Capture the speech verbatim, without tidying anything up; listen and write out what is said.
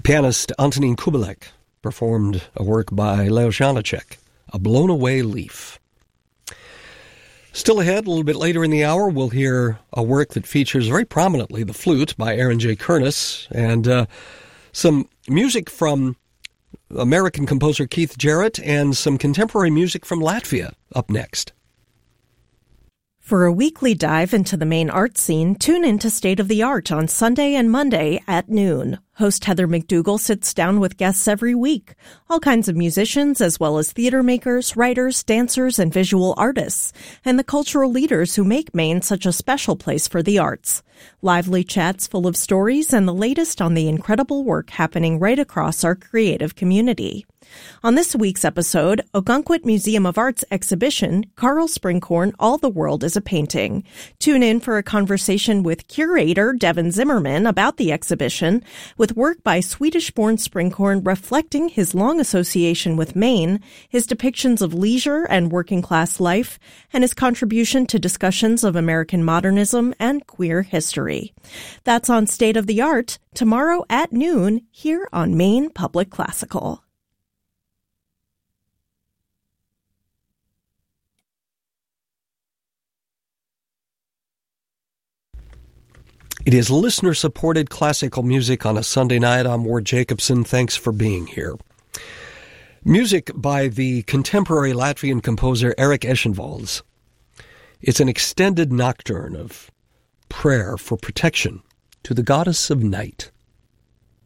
Pianist Antonín Kubelek performed a work by Leo Janáček, A Blown Away Leaf. Still ahead, a little bit later in the hour, we'll hear a work that features very prominently the flute by Aaron J. Kernis, and uh, some music from American composer Keith Jarrett, and some contemporary music from Latvia up next. For a weekly dive into the Maine art scene, tune into State of the Art on Sunday and Monday at noon. Host Heather McDougall sits down with guests every week, all kinds of musicians as well as theater makers, writers, dancers, and visual artists, and the cultural leaders who make Maine such a special place for the arts. Lively chats full of stories and the latest on the incredible work happening right across our creative community. On this week's episode, Ogunquit Museum of Art's exhibition, Carl Springhorn, All the World is a Painting. Tune in for a conversation with curator Devin Zimmerman about the exhibition, with work by Swedish-born Springhorn reflecting his long association with Maine, his depictions of leisure and working-class life, and his contribution to discussions of American modernism and queer history. That's on State of the Art, tomorrow at noon, here on Maine Public Classical. It is listener-supported classical music on a Sunday night. I'm Ward Jacobson. Thanks for being here. Music by the contemporary Latvian composer Erik Eschenvalds. It's an extended nocturne of prayer for protection to the goddess of night.